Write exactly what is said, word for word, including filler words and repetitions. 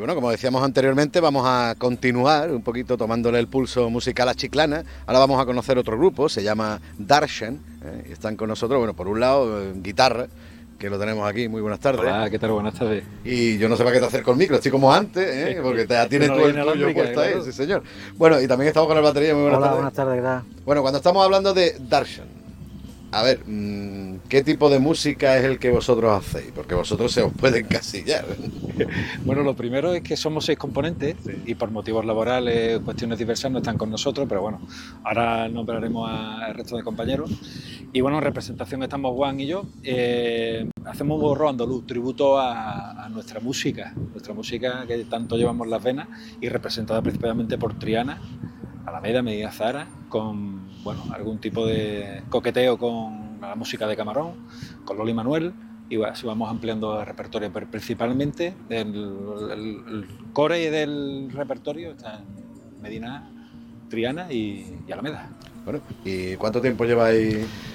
bueno, como decíamos anteriormente, vamos a continuar un poquito tomándole el pulso musical a Chiclana. Ahora vamos a conocer otro grupo, se llama Darshan, ¿eh? Y están con nosotros, bueno, por un lado, eh, guitarra, que lo tenemos aquí. Muy buenas tardes. Hola, ¿qué tal? Buenas tardes. Y yo no sé para qué te acerco el micro, estoy como antes, ¿eh? Porque te, tienes tú el tuyo puesto ahí, sí señor. Bueno, y también estamos con el batería, muy buenas Hola, tardes. buenas tardes, ¿qué tal? Bueno, cuando estamos hablando de Darshan, a ver, ¿qué tipo de música es el que vosotros hacéis? Porque vosotros se os puede encasillar. Bueno, lo primero es que somos seis componentes, sí, y por motivos laborales, cuestiones diversas, no están con nosotros, pero bueno, ahora nombraremos al resto de compañeros. Y bueno, en representación estamos Juan y yo. Eh, hacemos un borro andaluz, tributo a, a nuestra música, nuestra música que tanto llevamos las venas y representada principalmente por Triana, Alameda, Medina Zahara, con bueno, algún tipo de coqueteo con la música de Camarón, con Loli Manuel, y bueno, así vamos ampliando el repertorio, pero principalmente el, el, el core del repertorio está en Medina, Triana y, y Alameda. Bueno, ¿y cuánto tiempo lleváis